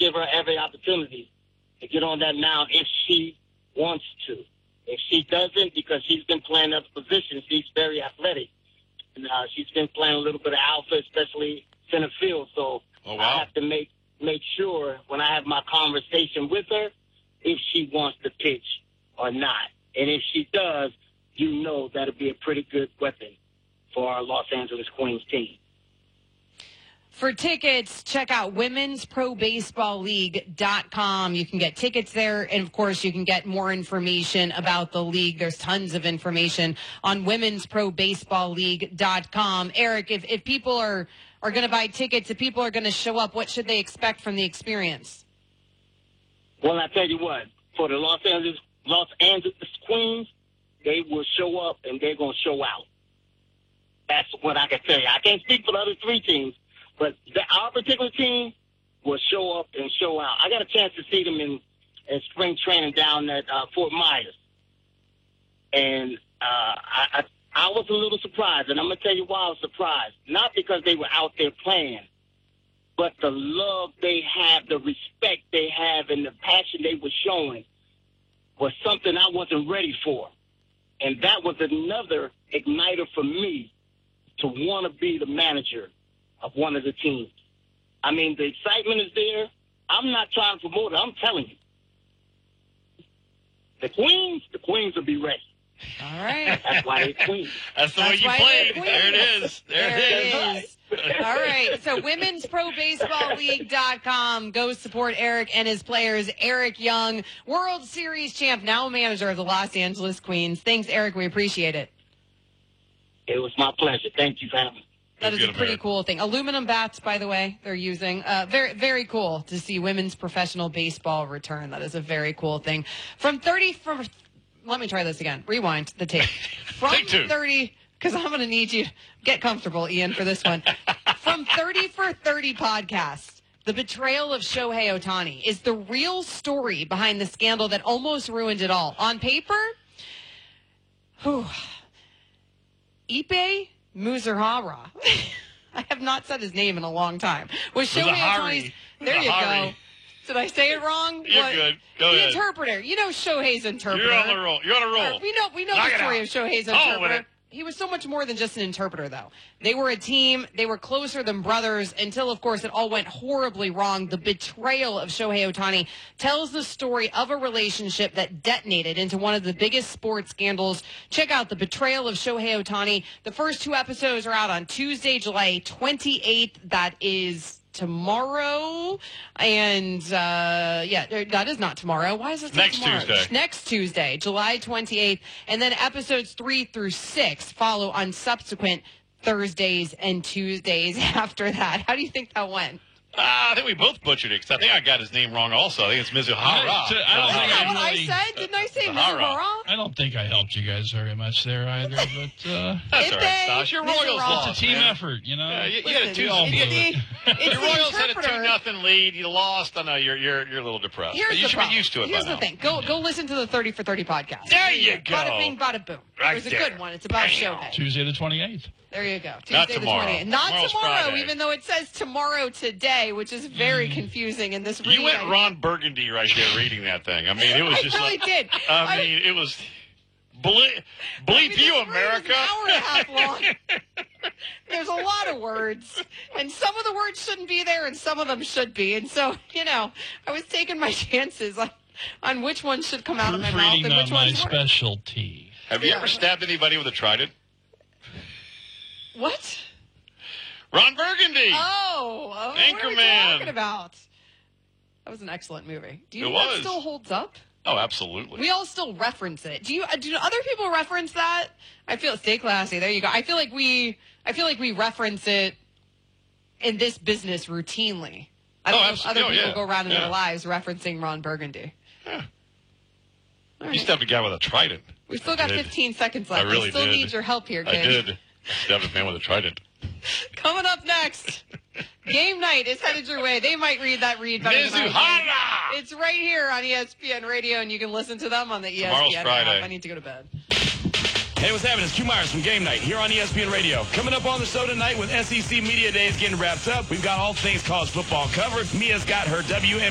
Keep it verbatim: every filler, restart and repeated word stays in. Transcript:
give her every opportunity to get on that mound if she wants to. If she doesn't, because she's been playing other positions, she's very athletic. And, uh, she's been playing a little bit of alpha, especially center field. So oh, wow. I have to make make sure when I have my conversation with her if she wants to pitch or not. And if she does, you know that'll be a pretty good weapon for our Los Angeles Queens team. For tickets, check out women's pro baseball league dot com. You can get tickets there, and, of course, you can get more information about the league. There's tons of information on women's pro baseball league dot com. Eric, if, if people are, are going to buy tickets, if people are going to show up, what should they expect from the experience? Well, I tell you what, for the Los Angeles, Los Angeles Queens, they will show up, and they're going to show out. That's what I can tell you. I can't speak for the other three teams. But the, our particular team will show up and show out. I got a chance to see them in, in spring training down at uh, Fort Myers. And uh, I, I, I was a little surprised, and I'm going to tell you why I was surprised. Not because they were out there playing, but the love they have, the respect they have, and the passion they were showing was something I wasn't ready for. And that was another igniter for me to want to be the manager of one of the teams. I mean, the excitement is there. I'm not trying to promote it. I'm telling you. The Queens, the Queens will be ready. All right. That's why they're Queens. That's the That's way you played. There There it is. There, there it is. is. All right. So women's pro baseball league dot com. Go support Eric and his players. Eric Young, World Series champ, now manager of the Los Angeles Queens. Thanks, Eric. We appreciate it. It was my pleasure. Thank you for having me. That is a pretty cool thing. Aluminum bats, by the way, they're using. Uh, very, very cool to see women's professional baseball return. That is a very cool thing. From thirty, from let me try this again. Rewind the tape. From Take two. thirty, because I'm going to need you to get comfortable, Ian, for this one. From thirty for thirty podcast, the betrayal of Shohei Ohtani is the real story behind the scandal that almost ruined it all. On paper, whew, Ippei Muzahara. I have not said his name in a long time. Was Shohei Ohtani's? There you Muzahari. go. Did I say it wrong? You're What? good. Go the ahead. interpreter. You know Shohei's interpreter. You're on the roll. You're on a roll. Uh, we know we know Knock the it story out. of Shohei's Oh, interpreter. with it. He was so much more than just an interpreter, though. They were a team. They were closer than brothers until, of course, it all went horribly wrong. The betrayal of Shohei Ohtani tells the story of a relationship that detonated into one of the biggest sports scandals. Check out The Betrayal of Shohei Ohtani. The first two episodes are out on Tuesday, July twenty-eighth. That is tomorrow. And, uh, yeah, that is not tomorrow. Why is it Next tomorrow? Tuesday. Next Tuesday, July twenty-eighth. And then episodes three through six follow on subsequent Thursdays and Tuesdays after that. How do you think that went? Uh, I think we both butchered it, because I think I got his name wrong also. I think it's Mizahara. I don't Uh, think Is that I what I really- said? Didn't I say Mizahara. Mizahara? I don't think I helped you guys very much there either, but uh, That's all right, Ippei Stas. Your Royals Mizahara. lost, it's a team man. effort, you know. Yeah, you, you Listen, had a two. all it's blew the, it. it's Your the Royals had a interpreter. two nothing lead. You lost. I know you're you're you're a little depressed. Here's but you the should problem. be used to it Here's by the now. thing. Go go listen to the thirty for thirty podcast. There you go. Bada bing, bada boom. Right it was a there. good one. It's about Bam. Shohei. Tuesday the twenty-eighth. There you go. Not Tuesday the tomorrow. twenty-eighth. Not Tomorrow's tomorrow, Friday. even though it says tomorrow today, which is very confusing in this read. You went Ron Burgundy right there reading that thing. I mean, it was I just really like, did. I I- mean, it was ble- bleep I mean, you, this read America. was an hour and a half long. There's a lot of words, and some of the words shouldn't be there, and some of them should be. And so, you know, I was taking my chances on, on which one should come out of my mouth Proofreading and on which my ones weren't. specialty. Have you Yeah. ever stabbed anybody with a trident? What? Ron Burgundy. Oh, oh what are we Anchorman. talking about? That was an excellent movie. Do you It think that was. still holds up? Oh, absolutely. We all still reference it. Do you? uh, Do other people reference that? I feel stay classy. There you go. I feel like we. I feel like we reference it in this business routinely. I don't Oh, know if abso- other oh, people yeah. go around in Yeah. their lives referencing Ron Burgundy. Yeah. All You right. stabbed a guy with a trident. We still got I did. fifteen seconds I left. really we still did. need your help here, I kid. did. Stabbed a man with a trident. Coming up next, game night is headed your way. They might read that read better than I do. Mizuhara! It's right here on E S P N Radio, and you can listen to them on the E S P N Tomorrow's app. Friday. I need to go to bed. Hey, what's happening? It's Q Myers from Game Night here on E S P N Radio. Coming up on the show tonight with S E C Media Days getting wrapped up. We've got all things college football covered. Mia's got her W M